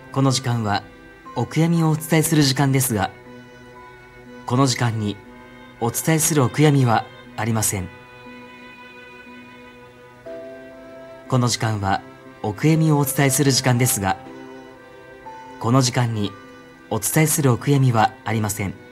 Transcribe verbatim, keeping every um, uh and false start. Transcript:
この時間はお悔やみをお伝えする時間ですが、この時間にお伝えするお悔やみはありません。この時間はお悔やみをお伝えする時間ですが、この時間にお伝えするお悔やみはありません。